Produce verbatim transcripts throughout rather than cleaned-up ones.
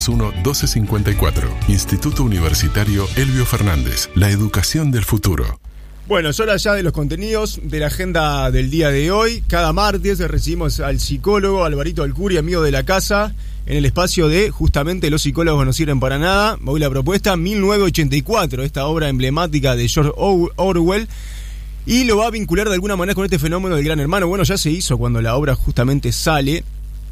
uno doce cincuenta y cuatro. Instituto Universitario Elbio Fernández. La educación del futuro. Bueno, es hora ya de los contenidos de la agenda del día de hoy. Cada martes recibimos al psicólogo Alvarito Alcuri, amigo de la casa, en el espacio de justamente Los psicólogos no sirven para nada. Hoy la propuesta mil novecientos ochenta y cuatro, esta obra emblemática de George Orwell, y lo va a vincular de alguna manera con este fenómeno del Gran Hermano. Bueno, ya se hizo cuando la obra justamente sale,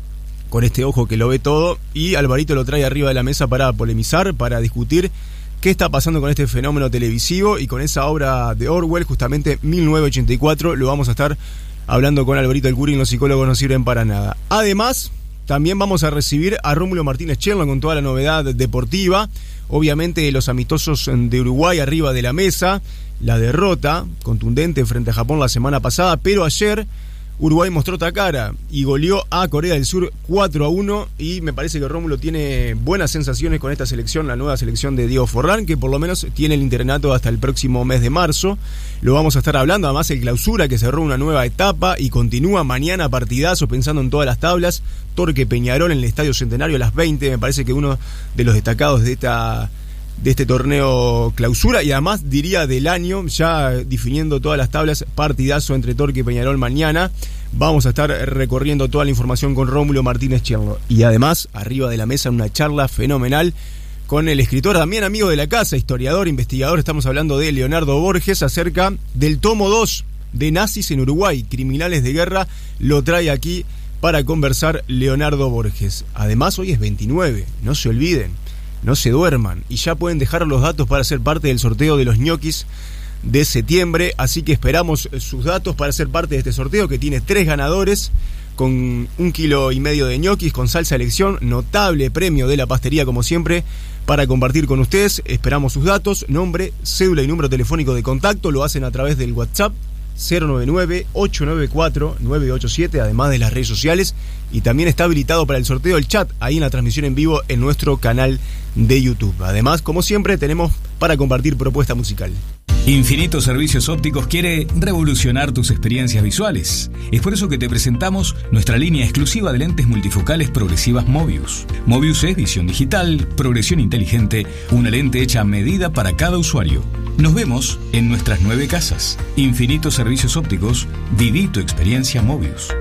con este ojo que lo ve todo, y Alvarito lo trae arriba de la mesa para polemizar, para discutir qué está pasando con este fenómeno televisivo y con esa obra de Orwell, justamente mil novecientos ochenta y cuatro. Lo vamos a estar hablando con Alvarito Alcuri, y Los psicólogos no sirven para nada. Además, también vamos a recibir a Rómulo Martínez Cherlo con toda la novedad deportiva. Obviamente los amistosos de Uruguay arriba de la mesa, la derrota contundente frente a Japón la semana pasada, pero ayer Uruguay mostró otra cara y goleó a Corea del Sur cuatro a uno, y me parece que Rómulo tiene buenas sensaciones con esta selección, la nueva selección de Diego Forlán, que por lo menos tiene el internato hasta el próximo mes de marzo. Lo vamos a estar hablando, además el clausura que cerró una nueva etapa y continúa mañana partidazo, pensando en todas las tablas. Torque Peñarol en el Estadio Centenario a las veinte, me parece que uno de los destacados de esta... de este torneo clausura, y además diría del año, ya definiendo todas las tablas, partidazo entre Torque y Peñarol mañana. Vamos a estar recorriendo toda la información con Rómulo Martínez Cherlo, y además arriba de la mesa una charla fenomenal con el escritor, también amigo de la casa, historiador, investigador. Estamos hablando de Leonardo Borges, acerca del tomo dos de Nazis en Uruguay, Criminales de Guerra. Lo trae aquí para conversar Leonardo Borges. Además hoy es veintinueve, no se olviden, no se duerman, y ya pueden dejar los datos para ser parte del sorteo de los ñoquis de septiembre. Así que esperamos sus datos para ser parte de este sorteo, que tiene tres ganadores con un kilo y medio de ñoquis con salsa elección, notable premio de la pastería como siempre para compartir con ustedes. Esperamos sus datos, nombre, cédula y número telefónico de contacto. Lo hacen a través del WhatsApp cero nueve nueve, ocho nueve cuatro, nueve ocho siete, además de las redes sociales, y también está habilitado para el sorteo el chat ahí en la transmisión en vivo en nuestro canal de YouTube. Además, como siempre, tenemos para compartir propuesta musical. Infinito Servicios Ópticos quiere revolucionar tus experiencias visuales. Es por eso que te presentamos nuestra línea exclusiva de lentes multifocales progresivas Mobius. Mobius es visión digital, progresión inteligente, una lente hecha a medida para cada usuario. Nos vemos en nuestras nueve casas. Infinito Servicios Ópticos, viví tu experiencia Mobius.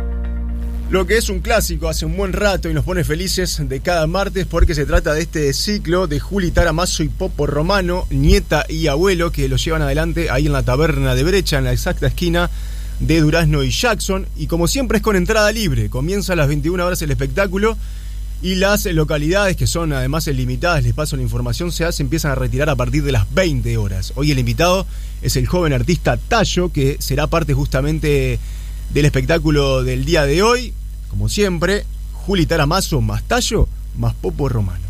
Lo que es un clásico hace un buen rato y nos pone felices de cada martes, porque se trata de este ciclo de Juli Taramazo y Popo Romano, nieta y abuelo, que lo llevan adelante ahí en la taberna de Brecha, en la exacta esquina de Durazno y Jackson. Y como siempre es con entrada libre, comienza a las veintiuna horas el espectáculo, y las localidades, que son además limitadas, les paso la información, se, hace, empiezan a retirar a partir de las veinte horas. Hoy el invitado es el joven artista Tallo, que será parte justamente del espectáculo del día de hoy. Como siempre, Juli Taramazo más Tallo más Popo Romano.